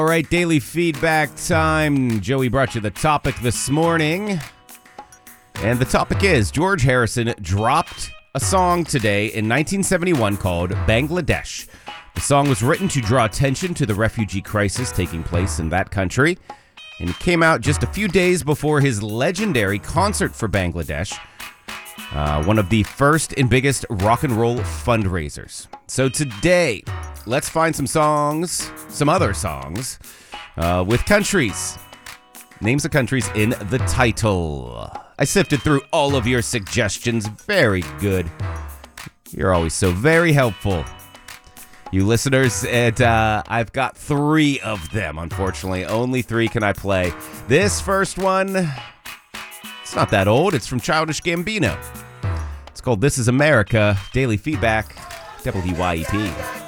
All right, daily feedback time. Joey brought you the topic this morning. And the topic is George Harrison dropped a song today in 1971 called Bangladesh. The song was written to draw attention to the refugee crisis taking place in that country. And it came out just a few days before his legendary concert for Bangladesh, one of the first and biggest rock and roll fundraisers. So today, let's find some other songs, with countries. Names of countries in the title. I sifted through all of your suggestions. Very good. You're always so very helpful, you listeners. And I've got 3 of them, unfortunately. Only 3 can I play. This first one, it's not that old. It's from Childish Gambino. It's called This Is America. Daily feedback, WYEP.